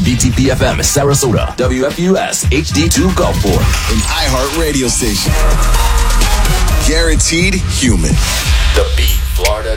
BTPFM Sarasota, WFUS HD2 Gulfport, an iHeart radio station. Guaranteed human. The Beat, Florida